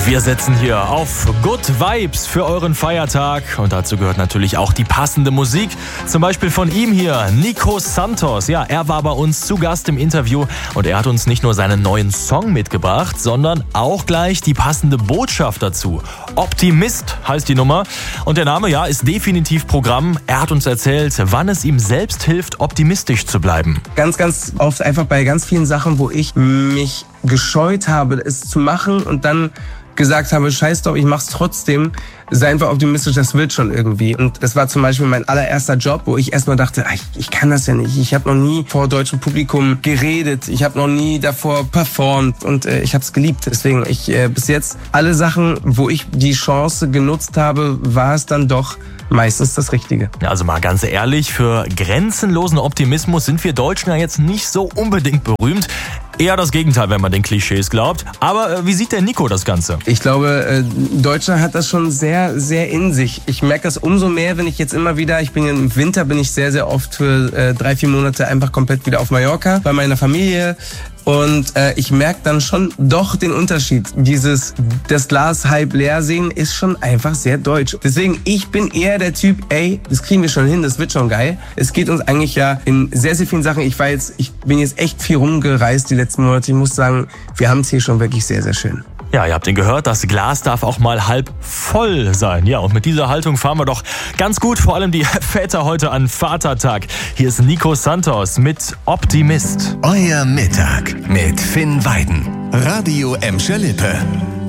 Wir setzen hier auf Good Vibes für euren Feiertag und dazu gehört natürlich auch die passende Musik. Zum Beispiel von ihm hier, Nico Santos. Ja, er war bei uns zu Gast im Interview und er hat uns nicht nur seinen neuen Song mitgebracht, sondern auch gleich die passende Botschaft dazu. Optimist heißt die Nummer und der Name, ja, ist definitiv Programm. Er hat uns erzählt, wann es ihm selbst hilft, optimistisch zu bleiben. Ganz oft einfach bei ganz vielen Sachen, wo ich mich gescheut habe, es zu machen und dann gesagt habe, scheiß drauf, ich mach's trotzdem, sei einfach optimistisch, das wird schon irgendwie. Und das war zum Beispiel mein allererster Job, wo ich erstmal dachte, ich kann das ja nicht. Ich habe noch nie vor deutschem Publikum geredet, ich habe noch nie davor performt und ich habe es geliebt. Deswegen, bis jetzt alle Sachen, wo ich die Chance genutzt habe, war es dann doch meistens das Richtige. Ja, also mal ganz ehrlich, für grenzenlosen Optimismus sind wir Deutschen ja jetzt nicht so unbedingt berühmt. Eher das Gegenteil, wenn man den Klischees glaubt. Aber wie sieht der Nico das Ganze? Ich glaube, Deutschland hat das schon sehr, sehr in sich. Ich merke das umso mehr, wenn ich jetzt immer wieder, im Winter bin ich sehr, sehr oft für 3-4 Monate einfach komplett wieder auf Mallorca bei meiner Familie. Und ich merke dann schon doch den Unterschied. Das Glas halb leer sehen ist schon einfach sehr deutsch. Deswegen, ich bin eher der Typ, das kriegen wir schon hin, das wird schon geil. Es geht uns eigentlich ja in sehr, sehr vielen Sachen. Ich bin jetzt echt viel rumgereist die letzten Monate. Ich muss sagen, wir haben es hier schon wirklich sehr, sehr schön. Ja, ihr habt ihn gehört, das Glas darf auch mal halb voll sein. Ja, und mit dieser Haltung fahren wir doch ganz gut, vor allem die Väter heute an Vatertag. Hier ist Nico Santos mit Optimist. Euer Mittag mit Finn Weiden. Radio Emscher Lippe.